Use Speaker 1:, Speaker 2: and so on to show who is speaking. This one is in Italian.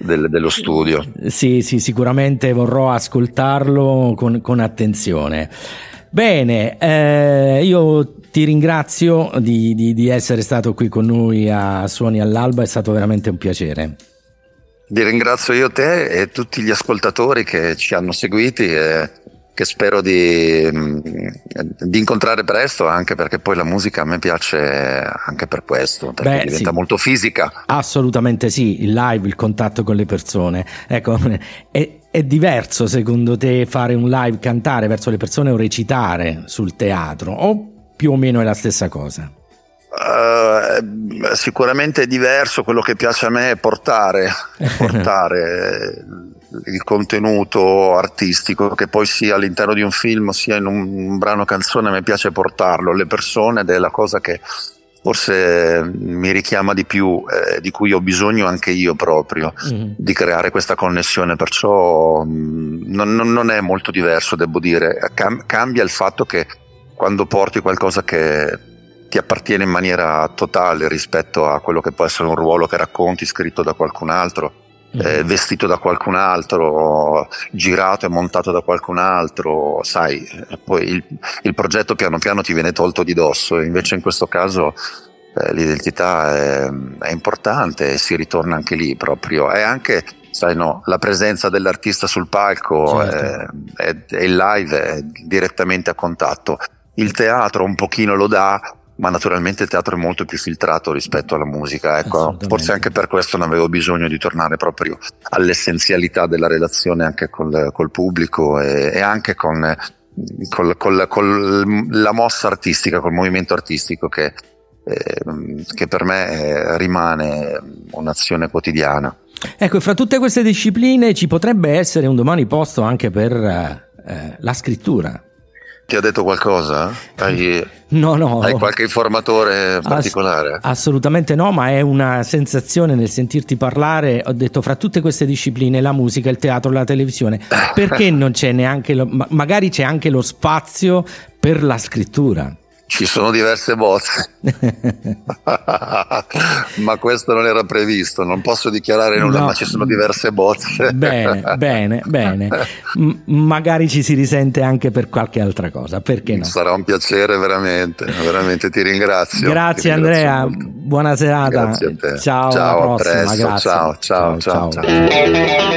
Speaker 1: dello studio.
Speaker 2: Sì, sicuramente vorrò ascoltarlo con attenzione. Bene, io ti ringrazio di essere stato qui con noi a Suoni all'Alba, è stato veramente un piacere.
Speaker 1: Ti ringrazio io te e tutti gli ascoltatori che ci hanno seguiti e che spero di incontrare presto, anche perché poi la musica a me piace anche per questo, perché diventa molto fisica.
Speaker 2: Assolutamente sì, il live, il contatto con le persone. Ecco, è diverso secondo te fare un live, cantare verso le persone o recitare sul teatro, o più o meno è la stessa cosa?
Speaker 1: Sicuramente è diverso. Quello che piace a me è portare il contenuto artistico, che poi sia all'interno di un film sia in un brano canzone. A me piace portarlo alle persone ed è la cosa che forse mi richiama di più, di cui ho bisogno anche io proprio, di creare questa connessione. Perciò non è molto diverso, devo dire. Cambia il fatto che quando porti qualcosa che ti appartiene in maniera totale rispetto a quello che può essere un ruolo che racconti scritto da qualcun altro, vestito da qualcun altro, girato e montato da qualcun altro, sai, poi il progetto piano piano ti viene tolto di dosso. Invece in questo caso l'identità è importante e si ritorna anche lì proprio. È anche, sai, no, la presenza dell'artista sul palco, certo. E il live è direttamente a contatto. Il teatro un pochino lo dà, ma naturalmente il teatro è molto più filtrato rispetto alla musica, ecco. Forse anche per questo ne avevo bisogno, di tornare proprio all'essenzialità della relazione anche col pubblico e anche con la mossa artistica, col movimento artistico che per me rimane un'azione quotidiana.
Speaker 2: Ecco, fra tutte queste discipline ci potrebbe essere un domani posto anche per la scrittura.
Speaker 1: Ti ha detto qualcosa?
Speaker 2: No.
Speaker 1: Hai qualche informatore particolare?
Speaker 2: Assolutamente no, ma è una sensazione nel sentirti parlare. Ho detto, fra tutte queste discipline, la musica, il teatro, la televisione, perché non c'è neanche magari c'è anche lo spazio per la scrittura?
Speaker 1: Ci sono diverse bozze, ma questo non era previsto, non posso dichiarare nulla, ma ci sono diverse bozze.
Speaker 2: Bene. Magari ci si risente anche per qualche altra cosa, perché no?
Speaker 1: Sarà un piacere, veramente ti ringrazio.
Speaker 2: Grazie Andrea, buona serata.
Speaker 1: Grazie a te.
Speaker 2: Ciao,
Speaker 1: alla
Speaker 2: prossima.
Speaker 1: presto.
Speaker 2: Grazie.
Speaker 1: Ciao.